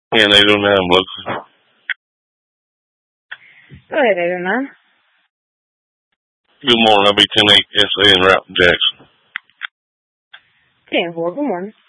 And 809 local. Go ahead, 809. Good morning. I'll be 10-8 SA in Route Jackson. 10-4, good morning.